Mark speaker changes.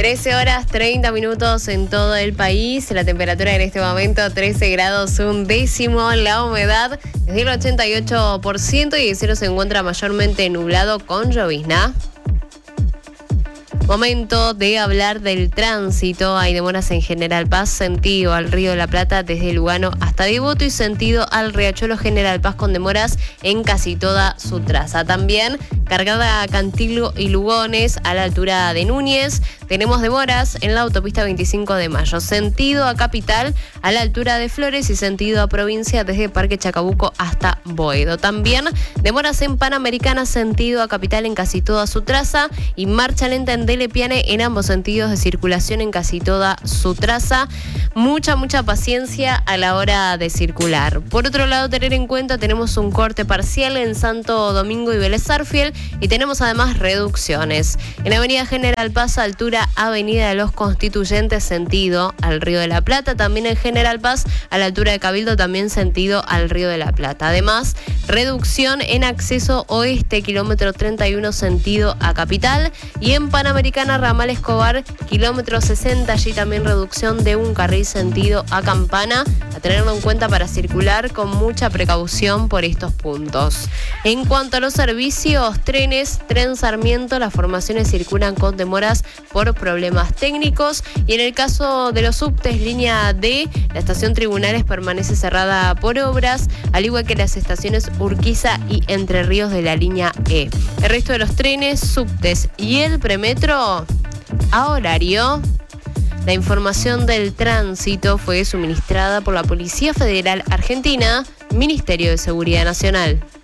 Speaker 1: 13 horas 30 minutos en todo el país. La temperatura en este momento 13 grados un décimo. La humedad es del 88% y el cielo se encuentra mayormente nublado con llovizna. Momento de hablar del tránsito. Hay demoras en General Paz, sentido al Río de la Plata desde Lugano hasta Devoto y sentido al Riachuelo General Paz con demoras en casi toda su traza. También cargada a Cantillo y Lugones a la altura de Núñez. Tenemos demoras en la autopista 25 de Mayo. Sentido a Capital a la altura de Flores y sentido a Provincia desde Parque Chacabuco hasta Boedo. También demoras en Panamericana, sentido a Capital en casi toda su traza y marcha lenta en Delepiane en ambos sentidos de circulación en casi toda su traza. Mucha paciencia a la hora de circular. Por otro lado, tener en cuenta, tenemos un corte parcial en Santo Domingo y Vélez Sarsfield y tenemos además reducciones. En Avenida General Paz, altura Avenida de los Constituyentes, sentido al Río de la Plata. También en General Paz, a la altura de Cabildo, también sentido al Río de la Plata. Además, reducción en acceso oeste, kilómetro 31, sentido a Capital. Y en Panamericana, ramal Escobar, kilómetro 60, allí también reducción de un carril sentido a Campana. A tenerlo en cuenta para circular con mucha precaución por estos puntos. En cuanto a los servicios, trenes, Tren Sarmiento, las formaciones circulan con demoras por problemas técnicos. Y en el caso de los subtes, línea D, la estación Tribunales permanece cerrada por obras, al igual que las estaciones Urquiza y Entre Ríos de la línea E. El resto de los trenes, subtes y el premetro a horario. La información del tránsito fue suministrada por la Policía Federal Argentina, Ministerio de Seguridad Nacional.